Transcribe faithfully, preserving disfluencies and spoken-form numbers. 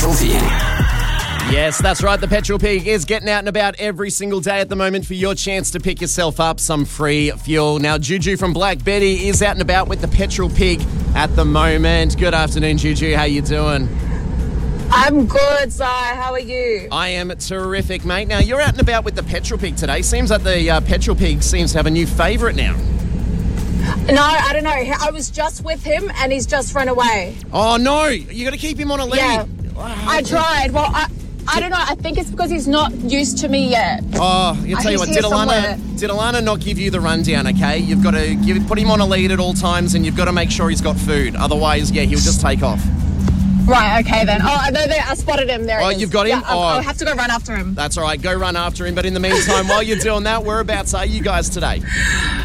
Petrol Pig. Yes, that's right. The Petrol Pig is getting out and about every single day at the moment for your chance to pick yourself up some free fuel. Now, Juju from Black Betty is out and about with the Petrol Pig at the moment. Good afternoon, Juju. How you doing? I'm good, Si. How are you? I am terrific, mate. Now, you're out and about with the Petrol Pig today. Seems like the uh, Petrol Pig seems to have a new favourite now. No, I don't know. I was just with him and he's just run away. Oh, no. You got to keep him on a lead. Yeah. I tried. Well, I... I don't know. I think it's because he's not used to me yet. Oh, I'll tell you what, did Alana, did Alana not give you the rundown, okay? You've got to give, put him on a lead at all times and you've got to make sure he's got food. Otherwise, yeah, he'll just take off. Right, okay then. Oh, no, there, I spotted him there. Oh, you've got him? Yeah, I'll, oh. I'll have to go run after him. That's all right. Go run after him. But in the meantime, while you're doing that, whereabouts are you guys today?